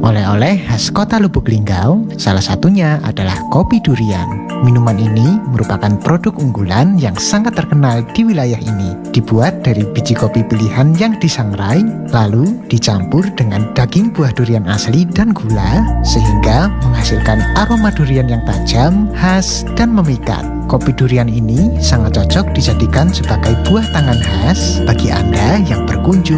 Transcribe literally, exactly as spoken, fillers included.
Oleh-oleh khas kota Lubuk Linggau, salah satunya adalah kopi durian. Minuman ini merupakan produk unggulan yang sangat terkenal di wilayah ini. Dibuat dari biji kopi pilihan yang disangrai, lalu dicampur dengan daging buah durian asli dan gula, sehingga menghasilkan aroma durian yang tajam, khas, dan memikat. Kopi durian ini sangat cocok dijadikan sebagai buah tangan khas bagi Anda yang berkunjung